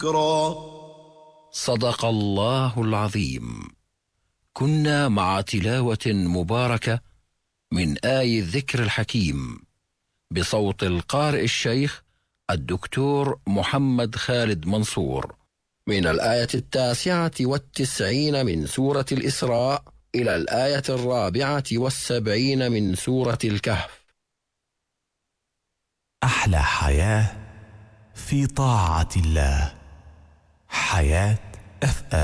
ذكرا. صدق الله العظيم. كنا مع تلاوة مباركة من آي الذكر الحكيم بصوت القارئ الشيخ الدكتور محمد خالد منصور من الآية 99 من سورة الإسراء إلى الآية 74 من سورة الكهف. أحلى حياة في طاعة الله. حياة FM.